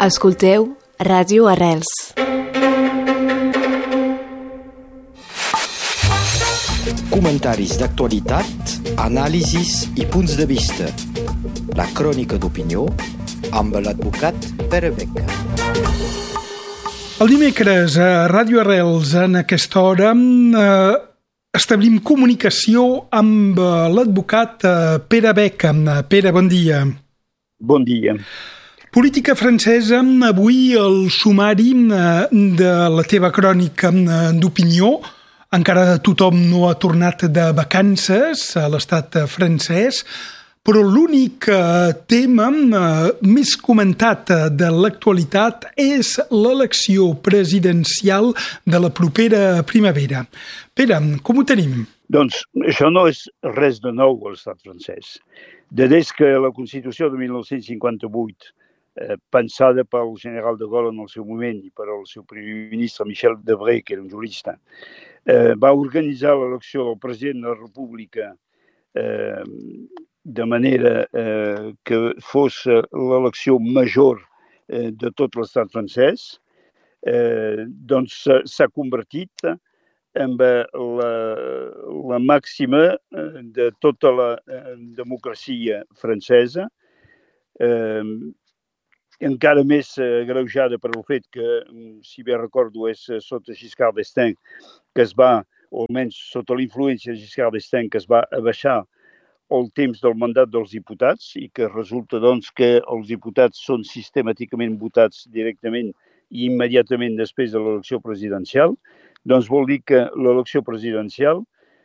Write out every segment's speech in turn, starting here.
Escolteu Ràdio Arrels. Comentaris d'actualitat, anàlisis i punts de vista. La crònica d'opinió amb l'advocat Pere Beca. El dimecres a Ràdio Arrels, en aquesta hora, establim comunicació amb l'advocat Pere Beca. Pere, bon dia. Bon dia. Política francesa, avui el sumari de la teva crònica d'opinió. Encara tothom no ha tornat de vacances a l'estat francès, però l'únic tema més comentat de l'actualitat és l'elecció presidencial de la propera primavera. Pere, com ho tenim? Doncs això no és res de nou a l'estat francès. Des que la Constitució de 1958, pensada pel general de Gaulle en el seu moment i per al seu primer ministre Michel Debré, que era un jurista, va organitzar l'elecció del president de la República de manera que fos l'elecció major de tot l'estat francès, doncs s'ha convertit en la màxima de tota la democràcia francesa, encara més agreujada per el fet que, si bé recordo, és sota Giscard d'Estaing que es va, o almenys sota la influència de Giscard d'Estaing, que es va abaixar el temps del mandat dels diputats i que resulta doncs que els diputats són sistemàticament votats directament i immediatament després de l'elecció presidencial, doncs vol dir que l'elecció presidencial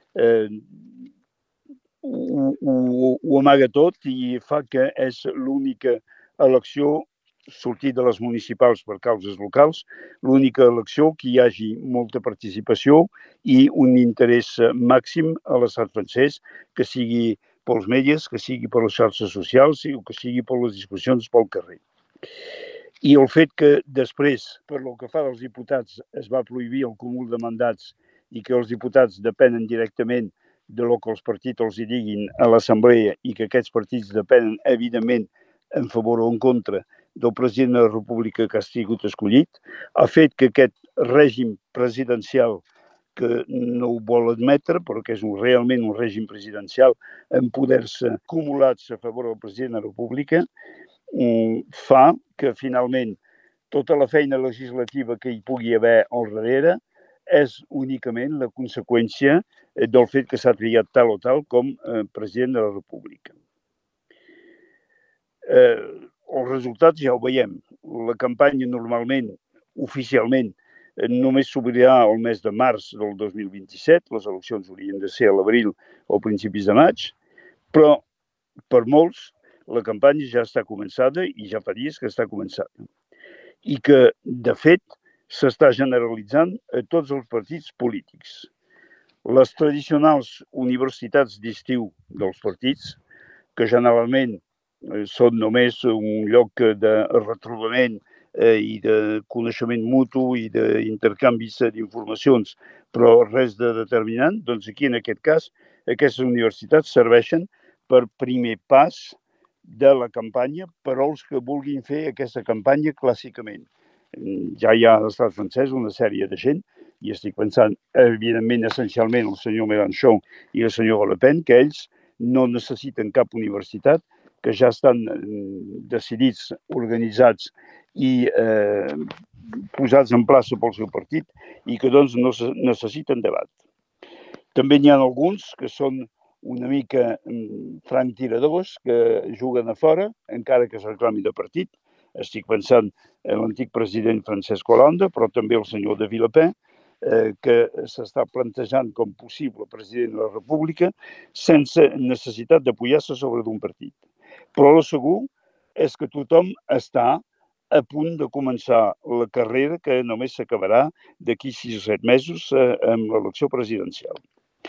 ho amaga tot i fa que és l'única elecció, sortir de les municipals per causes locals, l'única elecció que hi hagi molta participació i un interès màxim a l'estat francès, que sigui pels mèdies, que sigui per les xarxes socials o que sigui per les discussions pel carrer. I el fet que després, per lo que fa dels diputats, es va prohibir el cúmul de mandats i que els diputats depenen directament de lo que els partits els hi diguin a l'assemblea i que aquests partits depenen, evidentment, en favor o en contra del president de la República que ha sigut escollit, ha fet que aquest règim presidencial, que no ho vol admetre, però que és realment un règim presidencial amb poders acumulats a favor del president de la República, fa que finalment tota la feina legislativa que hi pugui haver al darrere és únicament la conseqüència del fet que s'ha triat tal o tal com president de la República. Els resultats ja ho veiem. La campanya normalment, oficialment, només s'obrirà el mes de març del 2027, les eleccions haurien de ser a l'abril o principis de maig, però per molts la campanya ja està començada i ja fa dies que està començada. I que, de fet, s'està generalitzant a tots els partits polítics. Les tradicionals universitats d'estiu dels partits, que generalment són només un lloc de retrobament i de coneixement mutu i d'intercanvis d'informacions, però res de determinant, doncs aquí en aquest cas aquestes universitats serveixen per primer pas de la campanya per als que vulguin fer aquesta campanya clàssicament. Ja hi ha a l'estat francès una sèrie de gent, i estic pensant evidentment essencialment el senyor Mélenchon i el senyor Le Pen, que ells no necessiten cap universitat, que ja estan decidits, organitzats i posats en plaça pel seu partit i que doncs no necessiten debat. També n'hi ha alguns que són una mica franctiradors, que juguen a fora, encara que es reclami de partit. Estic pensant en l'antic president Francesc Hollande, però també el senyor de Villepin, que s'està plantejant com possible president de la República sense necessitat d'apoyar-se sobre d'un partit. Però el segur és que tothom està a punt de començar la carrera que només s'acabarà d'aquí 6 o 7 mesos amb l'elecció presidencial.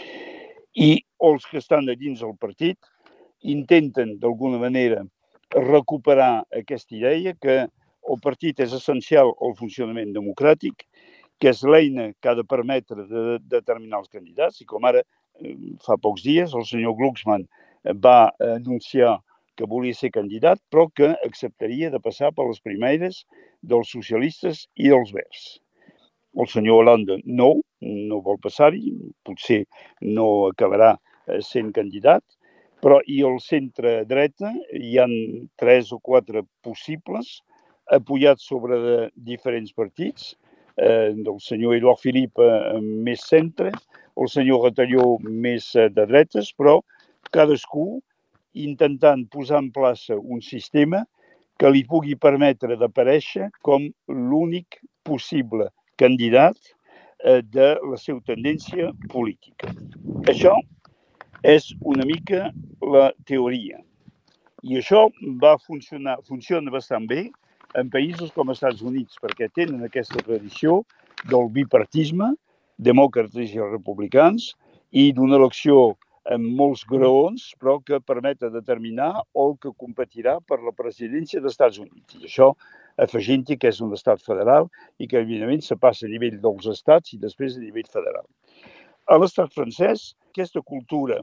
I els que estan a dins del partit intenten d'alguna manera recuperar aquesta idea que el partit és essencial al funcionament democràtic, que és l'eina que ha de permetre de determinar els candidats, i com ara fa pocs dies el senyor Glucksmann va anunciar que volia ser candidat, però que acceptaria de passar per les primeres dels socialistes i dels verds. El senyor Hollande no vol passar-hi, potser no acabarà sent candidat, però i el centre-dreta hi ha 3 o 4 possibles, apoyats sobre de diferents partits, del senyor Édouard Philippe més centre, el senyor Retailleau més de dretes, però cadascú intentant posar en plaça un sistema que li pugui permetre d'aparèixer com l'únic possible candidat de la seva tendència política. Això és una mica la teoria. I això funciona bastant bé en països com els Estats Units, perquè tenen aquesta tradició del bipartisme, demòcrates i republicans, i d'una elecció amb molts graons, però que permet determinar el que competirà per la presidència dels Estats Units. I això afegint-hi que és un estat federal i que, evidentment, se passa a nivell dels estats i després a nivell federal. A l'estat francès, aquesta cultura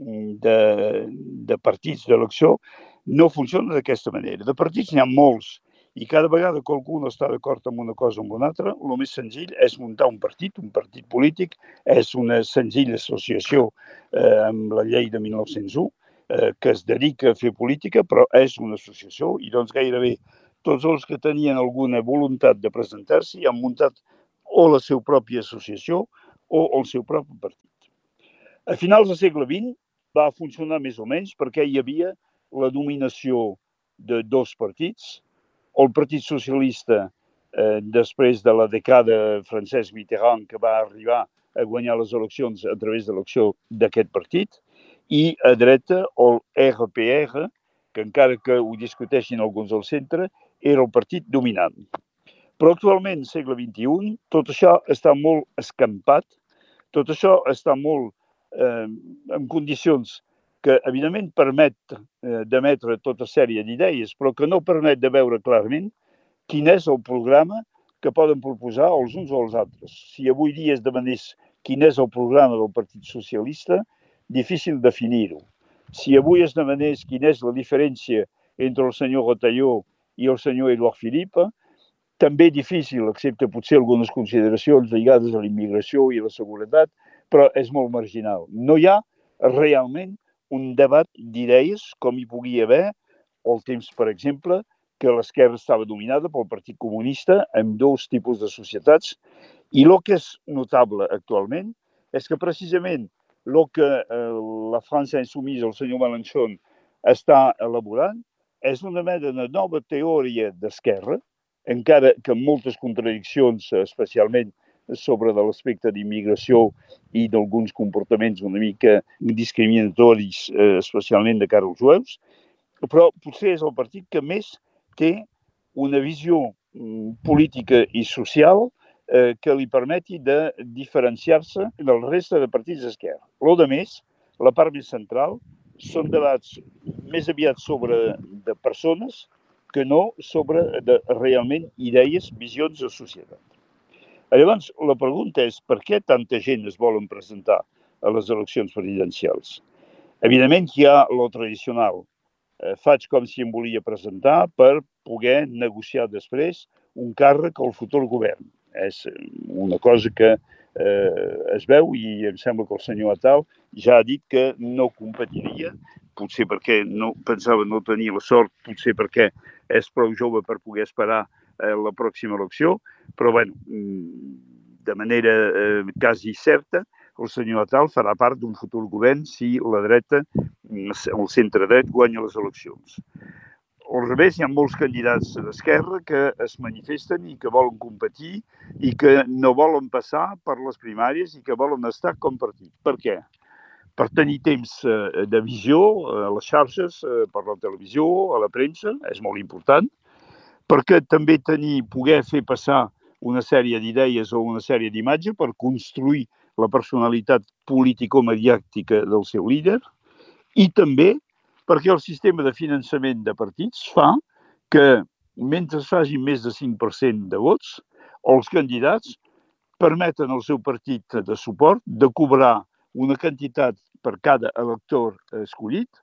de partits d'elecció no funciona d'aquesta manera. De partits n'hi ha molts, i cada vegada que algú no està d'acord amb una cosa o amb una altra, el més senzill és muntar un partit polític, és una senzilla associació amb la llei de 1901, que es dedica a fer política, però és una associació, i doncs gairebé tots els que tenien alguna voluntat de presentar-s'hi han muntat o la seva pròpia associació o el seu propi partit. A finals del segle XX va funcionar més o menys perquè hi havia la dominació de 2 partits, el Partit Socialista, després de la dècada Francesc Mitterrand, que va arribar a guanyar les eleccions a través de l'elecció d'aquest partit, i a dreta el RPR, que encara que ho discuteixin alguns al centre, era el partit dominant. Però actualment, segle XXI, tot això està molt escampat, tot això està molt en condicions que, evidentment, permet d'emetre tota sèrie d'idees, però que no permet de veure clarament quin és el programa que poden proposar els uns o els altres. Si avui dia es demanés quin és el programa del Partit Socialista, difícil definir-ho. Si avui es demanés quina és la diferència entre el senyor Retailleau i el senyor Édouard Philippe, també difícil, excepte potser algunes consideracions lligades a la immigració i a la seguretat, però és molt marginal. No hi ha realment un debat d'idees com hi podia haver al temps, per exemple, que l'esquerra estava dominada pel Partit Comunista amb 2 tipus de societats. I el que és notable actualment és que precisament el que la França Insoumise, el senyor Mélenchon, està elaborant és una mena de nova teoria d'esquerra, encara que amb moltes contradiccions, especialment sobre de l'aspecte d'immigració i d'alguns comportaments una mica discriminatoris, especialment de cara als jueus, però potser és el partit que més té una visió política i social que li permeti de diferenciar-se del resta de partits d'esquerra. El de més, la part més central, són debats més aviat sobre de persones que no sobre de realment idees, visions de societat. Llavors, la pregunta és per què tanta gent es volen presentar a les eleccions presidencials? Evidentment que hi ha lo tradicional. Faig com si em volia presentar per poder negociar després un càrrec al futur govern. És una cosa que es veu i em sembla que el senyor Attal ja ha dit que no competiria, potser perquè no pensava no tenir la sort, potser perquè és prou jove per poder esperar la pròxima elecció, però bueno, de manera quasi certa, el senyor Attal farà part d'un futur govern si la dreta, el centre-dret, guanya les eleccions. Al revés, hi ha molts candidats d'esquerra que es manifesten i que volen competir i que no volen passar per les primàries i que volen estar com partit. Per què? Per tenir temps de visió a les xarxes, per la televisió, a la premsa, és molt important, perquè també poder fer passar una sèrie d'idees o una sèrie d'imatges per construir la personalitat político-mediàtica del seu líder, i també perquè el sistema de finançament de partits fa que, mentre es facin més de 5% de vots, els candidats permeten al seu partit de suport de cobrar una quantitat per cada elector escollit,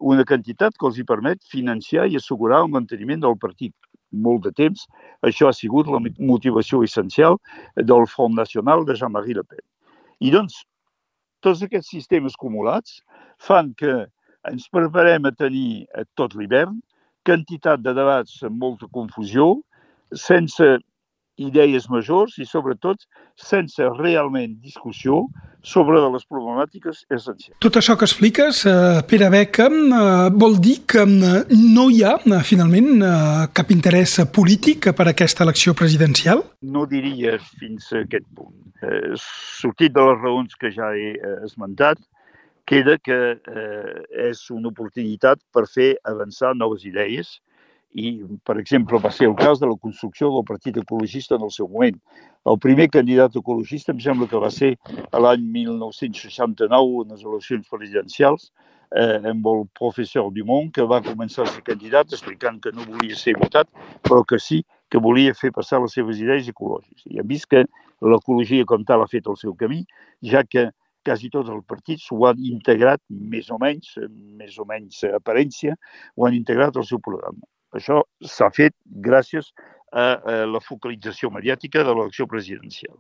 una quantitat que els hi permet financiar i assegurar el manteniment del partit molt de temps. Això ha sigut la motivació essencial del Front Nacional de Jean-Marie Le Pen. I doncs, tots aquests sistemes acumulats fan que ens preparem a tenir tot l'hivern quantitat de debats amb molta confusió, sense idees majors i, sobretot, sense realment discussió sobre de les problemàtiques essencials. Tot això que expliques, Pere Beca, vol dir que no hi ha, finalment, cap interès polític per a aquesta elecció presidencial? No diria fins a aquest punt. Sortit de les raons que ja he esmentat, queda que és una oportunitat per fer avançar noves idees i, per exemple, va ser el cas de la construcció del Partit Ecologista en el seu moment. El primer candidat ecologista em sembla que va ser l'any 1969 en les eleccions presidencials amb el professor Dumont, que va començar a ser candidat explicant que no volia ser votat, però que sí que volia fer passar les seves idees ecològiques. I hem vist que l'ecologia com tal ha fet el seu camí, ja que quasi tots els partits ho han integrat, més o menys aparència, ho han integrat al seu programa. Això s'ha fet gràcies a la focalització mediàtica de l'elecció presidencial.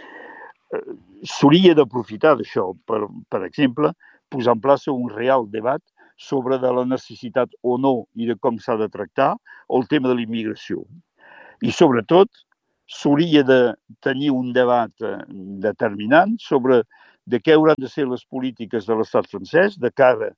S'hauria d'aprofitar d'això per exemple, posar en plaça un real debat sobre de la necessitat o no i de com s'ha de tractar el tema de l'immigració. I sobretot, s'hauria de tenir un debat determinant sobre de què hauran de ser les polítiques de l'estat francès de cara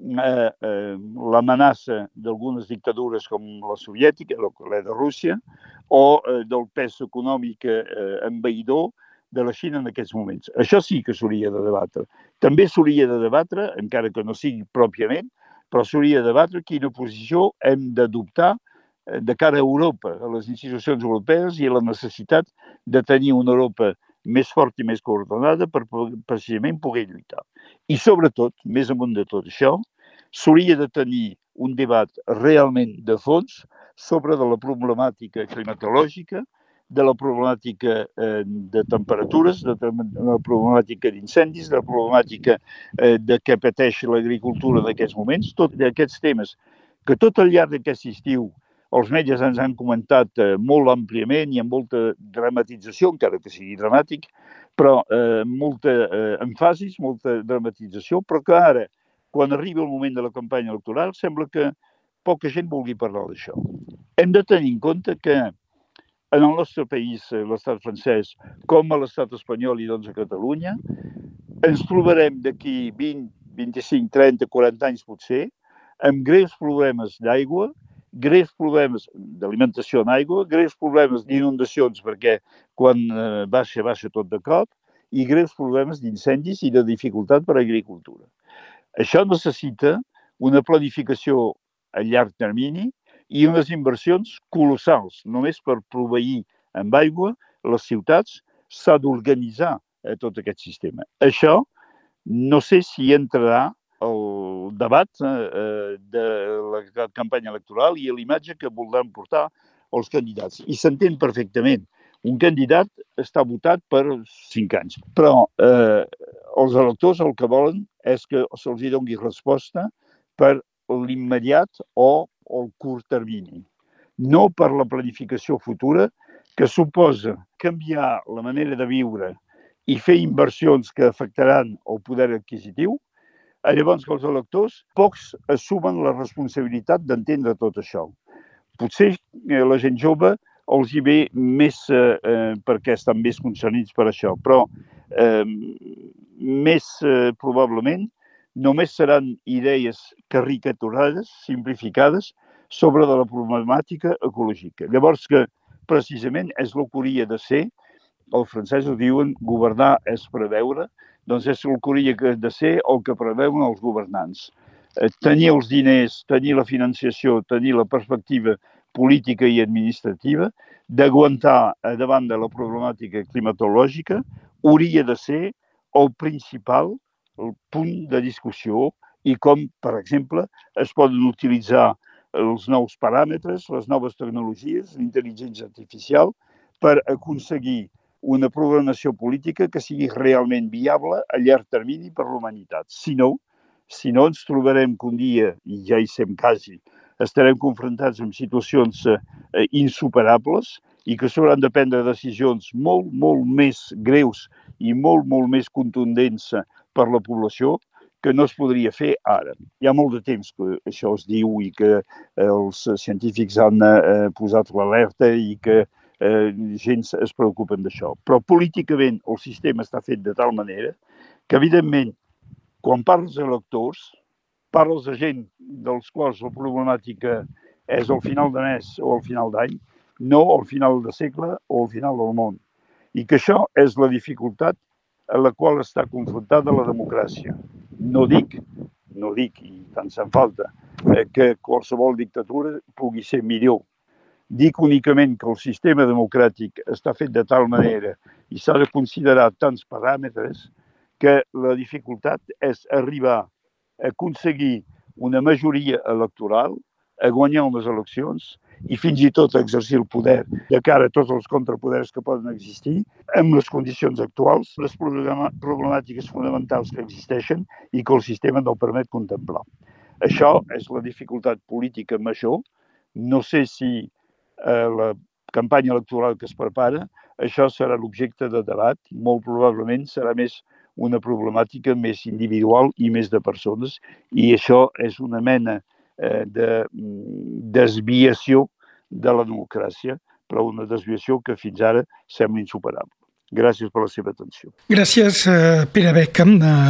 l'amenaça d'algunes dictadures com la soviètica, la de Rússia, o del pes econòmic envaïdor de la Xina en aquests moments. Això sí que s'hauria de debatre. També s'hauria de debatre, encara que no sigui pròpiament, però s'hauria de debatre quina posició hem d'adoptar de cara a Europa, a les institucions europees i a la necessitat de tenir una Europa més forta i més coordinada per precisament poder lluitar. I sobretot, més amunt de tot això, s'hauria de tenir un debat realment de fons sobre de la problemàtica climatològica, de la problemàtica de temperatures, de la problemàtica d'incendis, de la problemàtica de què pateix l'agricultura d'aquests moments, tots aquests temes que tot al llarg d'aquest estiu els metges ens han comentat molt àmpliament i amb molta dramatització, encara que sigui dramàtic, però molta èmfasis, molta dramatització, però que ara, quan arribi el moment de la campanya electoral, sembla que poca gent vulgui parlar d'això. Hem de tenir en compte que en el nostre país, l'estat francès, com a l'estat espanyol i doncs a Catalunya, ens trobarem d'aquí 20, 25, 30, 40 anys potser, amb greus problemes d'aigua, greus problemes d'alimentació en aigua, greus problemes d'inundacions perquè quan baixa tot de cop i greus problemes d'incendis i de dificultat per a l'agricultura. Això necessita una planificació a llarg termini i unes inversions colossals. Només per proveir amb aigua les ciutats s'ha d'organitzar tot aquest sistema. Això no sé si entrarà el debat de la campanya electoral i l'imatge que voldran portar els candidats. I s'entén perfectament. Un candidat està votat per 5 anys, però els electors el que volen és que se'ls doni resposta per l'immediat o el curt termini, no per la planificació futura que suposa canviar la manera de viure i fer inversions que afectaran el poder adquisitiu. Llavors que els electors, pocs assumen la responsabilitat d'entendre tot això. Potser la gent jove els hi ve més perquè estan més concernits per això, però més probablement només seran idees caricaturades, simplificades, sobre de la problemàtica ecològica. Llavors que precisament és el que hauria de ser, els francesos diuen governar és preveure, doncs és el que hauria de ser el que preveuen els governants. Tenir els diners, tenir la financiació, tenir la perspectiva política i administrativa, d'aguantar davant de la problemàtica climatològica, hauria de ser el principal el punt de discussió i com, per exemple, es poden utilitzar els nous paràmetres, les noves tecnologies, l'intel·ligència artificial, per aconseguir una programació política que sigui realment viable a llarg termini per l'humanitat. Si no, Si no, ens trobarem que un dia, i ja hi sem quasi, estarem confrontats amb situacions insuperables i que s'hauran de prendre decisions molt, molt més greus i molt, molt més contundents per la població que no es podria fer ara. Hi ha molt de temps que això es diu i que els científics han posat l'alerta i que gent es preocupen d'això. Però políticament el sistema està fet de tal manera que, evidentment, quan parles d'electors, parles de gent dels quals la problemàtica és al final de mes o al final d'any, no al final de segle o al final del món. I que això és la dificultat a la qual està confrontada la democràcia. No dic, i tant se'n falta, que qualsevol dictadura pugui ser millor. Dic únicament que el sistema democràtic està fet de tal manera i s'ha de considerar tants paràmetres que la dificultat és arribar a aconseguir una majoria electoral, a guanyar unes eleccions i fins i tot a exercir el poder de cara a tots els contrapoders que poden existir amb les condicions actuals, les problemàtiques fonamentals que existeixen i que el sistema no permet contemplar. Això és la dificultat política major. No sé si la campanya electoral que es prepara, això serà l'objecte de debat. Molt probablement serà més una problemàtica més individual i més de persones, i això és una mena de desviació de la democràcia, però una desviació que fins ara sembla insuperable. Gràcies per la seva atenció. Gràcies, Pere Beca.